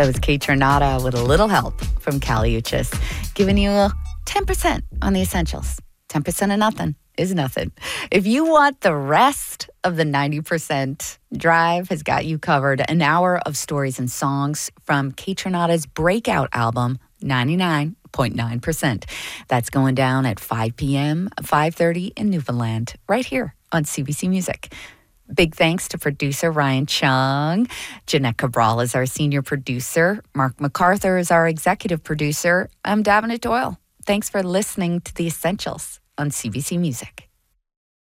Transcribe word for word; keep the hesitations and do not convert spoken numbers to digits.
That was Kate Tronada with a little help from Kali Uchis, giving you a ten percent on the essentials. ten percent of nothing is nothing. If you want the rest of the ninety percent, Drive has got you covered. An hour of stories and songs from Kate Tronada's breakout album, ninety-nine point nine percent. That's going down at five p.m., five thirty in Newfoundland, right here on C B C Music. Big thanks to producer Ryan Chung. Jeanette Cabral is our senior producer. Mark MacArthur is our executive producer. I'm Davenant Doyle. Thanks for listening to The Essentials on C B C Music.